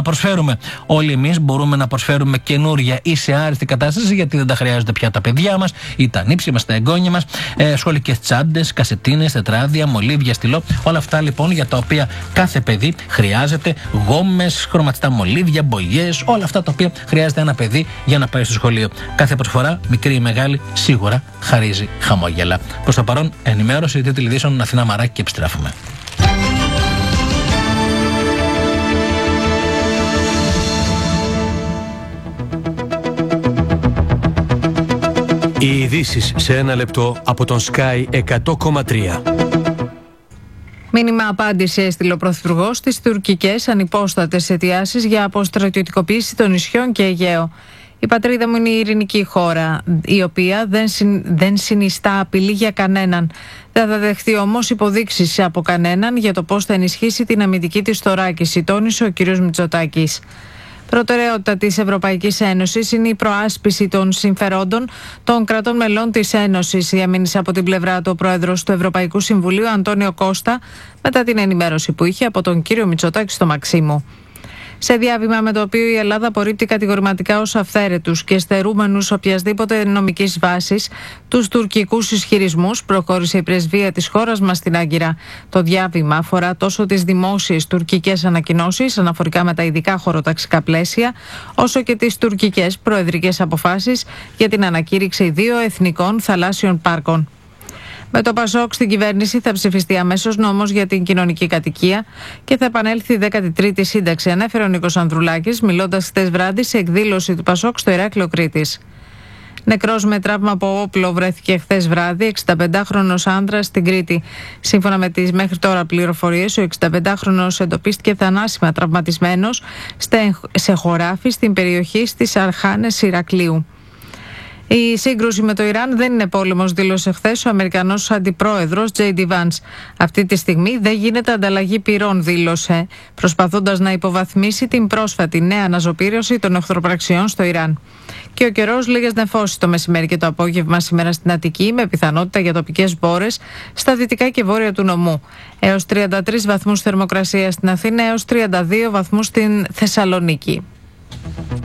να προσφέρουμε όλοι εμείς, μπορούμε να προσφέρουμε καινούρια ή σε άριστη κατάσταση, γιατί δεν τα χρειάζονται πια τα παιδιά μας ή τα νύψη μας, τα εγγόνια μας. Σχολικές τσάντες, κασετίνες, τετράδια, μολύβια, στυλό. Όλα αυτά λοιπόν για τα οποία κάθε παιδί χρειάζεται, γόμες, χρωματιστά μολύβια, μπογιές, όλα αυτά τα οποία χρειάζεται ένα παιδί για να πάει στο σχολείο. Κάθε προσφορά, μικρή ή μεγάλη, σίγουρα χαρίζει χαμόγελα. Προς το παρόν, ενημέρωση, τίτλοι ειδήσεων, Αθηνά Μαράκη και επιστρέφουμε. Οι ειδήσεις σε ένα λεπτό από τον Sky 100,3. Μήνυμα απάντηση έστειλε ο Πρωθυπουργός στις τουρκικές ανυπόστατες αιτιάσεις για αποστρατιωτικοποίηση των νησιών και Αιγαίο. Η πατρίδα μου είναι η ειρηνική χώρα, η οποία δεν συνιστά απειλή για κανέναν. Δεν θα δεχτεί όμως υποδείξεις από κανέναν για το πώς θα ενισχύσει την αμυντική της θωράκιση, τόνισε ο κ. Μητσοτάκης. Προτεραιότητα της Ευρωπαϊκής Ένωσης είναι η προάσπιση των συμφερόντων των κρατών μελών της Ένωσης, διαμήνυσε από την πλευρά του ο Πρόεδρος του Ευρωπαϊκού Συμβουλίου, Αντώνιο Κώστα, μετά την ενημέρωση που είχε από τον κύριο Μητσοτάκη στο Μαξίμου. Σε διάβημα με το οποίο η Ελλάδα απορρίπτει κατηγορηματικά ως αυθαίρετους και στερούμενους οποιασδήποτε νομικής βάσης τους τουρκικούς ισχυρισμούς, προχώρησε η πρεσβεία της χώρας μας στην Άγκυρα. Το διάβημα αφορά τόσο τις δημόσιες τουρκικές ανακοινώσεις αναφορικά με τα ειδικά χωροταξικά πλαίσια, όσο και τις τουρκικές προεδρικές αποφάσεις για την ανακήρυξη 2 εθνικών θαλάσσιων πάρκων. Με το ΠΑΣΟΚ στην κυβέρνηση θα ψηφιστεί αμέσως νόμος για την κοινωνική κατοικία και θα επανέλθει η 13η σύνταξη, ανέφερε ο Νίκος Ανδρουλάκης, μιλώντας χτες βράδυ σε εκδήλωση του ΠΑΣΟΚ στο Ηράκλειο Κρήτης. Νεκρός με τραύμα από όπλο βρέθηκε χθες βράδυ 65χρονος άνδρας στην Κρήτη. Σύμφωνα με τις μέχρι τώρα πληροφορίες, ο 65χρονος εντοπίστηκε θανάσιμα τραυματισμένος σε χωράφι στην περιοχή στις Αρχάνες Ηρακλείου. Η σύγκρουση με το Ιράν δεν είναι πόλεμος, δήλωσε χθες ο Αμερικανός αντιπρόεδρος J.D. Vance. Αυτή τη στιγμή δεν γίνεται ανταλλαγή πυρών, δήλωσε, προσπαθώντας να υποβαθμίσει την πρόσφατη νέα αναζωπήρωση των εχθροπραξιών στο Ιράν. Και ο καιρός, λίγες νεφώσεις το μεσημέρι και το απόγευμα σήμερα στην Αττική, με πιθανότητα για τοπικές μπόρες στα δυτικά και βόρεια του νομού. Έως 33 βαθμούς θερμοκρασία στην Αθήνα, έως 32 βαθμούς στην Θεσσαλονίκη.